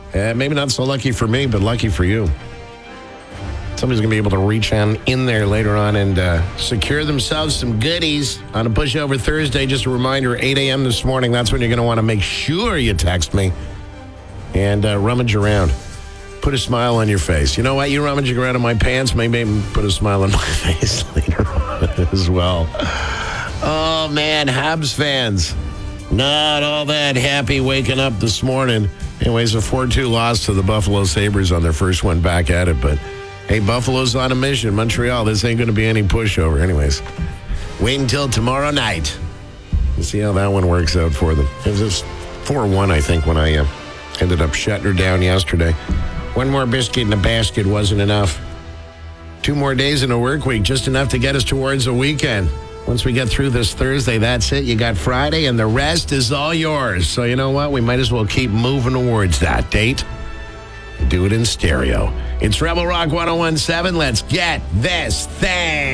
Maybe not so lucky for me, but lucky for you. Somebody's going to be able to reach on in there later on and secure themselves some goodies on a pushover Thursday. Just a reminder, 8 a.m. this morning, that's when you're going to want to make sure you text me and rummage around. Put a smile on your face. You know what? You rummaging around in my pants, maybe put a smile on my face later on as well. Oh, man, Habs fans. Not all that happy waking up this morning. Anyways, a 4-2 loss to the Buffalo Sabres on their first one back at it, but hey, Buffalo's on a mission. Montreal, this ain't going to be any pushover. Anyways, wait until tomorrow night. We'll see how that one works out for them. It was 4-1, I think, when I ended up shutting her down yesterday. One more biscuit in the basket wasn't enough. 2 more days in a work week, just enough to get us towards a weekend. Once we get through this Thursday, that's it. You got Friday, and the rest is all yours. So you know what? We might as well keep moving towards that date. Do it in stereo. It's Rebel Rock 101.7. Let's get this thing